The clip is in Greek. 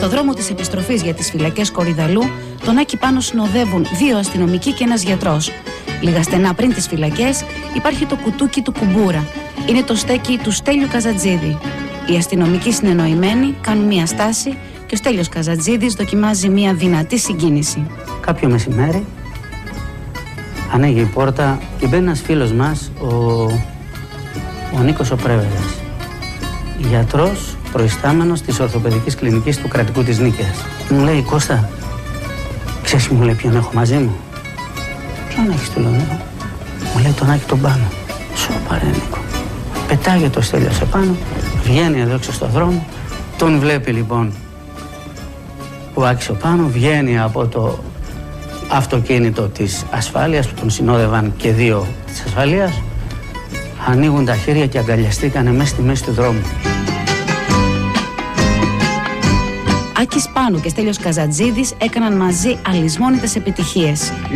Στο δρόμο της επιστροφής για τις φυλακές Κορυδαλού, τον Άκη Πάνο συνοδεύουν 2 αστυνομικοί και ένας γιατρός. Λίγα στενά πριν τις φυλακές υπάρχει το κουτούκι του Κουμπούρα. Είναι το στέκι του Στέλιου Καζατζίδη. Οι αστυνομικοί συνεννοημένοι κάνουν μια στάση και ο Στέλιος Καζατζίδης δοκιμάζει μια δυνατή συγκίνηση. Κάποιο μεσημέρι ανοίγει η πόρτα και μπαίνει ένας φίλος μας, ο Νίκος ο Πρέβεδας, γιατρός προϊστάμενος της ορθοπαιδικής κλινικής του κρατικού της Νίκαιας. Μου λέει, Κώστα, ξέρεις, μου λέει, ποιον έχω μαζί μου? Ποιον έχεις? Του λέω, μου λέει, τον Άκη τον Πάνο. Σοπα ρε Νίκο. Πετάγεται ο Στέλιος επάνω, βγαίνει εδώ έξω στον δρόμο, τον βλέπει λοιπόν ο Άκης ο Πάνο, βγαίνει από το αυτοκίνητο της ασφάλειας που τον συνόδευαν και 2 της ασφαλείας, ανοίγουν τα χέρια και αγκαλιαστήκανε μέσα στη μέση του δρόμου. Άκης Πάνου και Στέλιος Καζατζίδης έκαναν μαζί αλυσμόνητες επιτυχίες.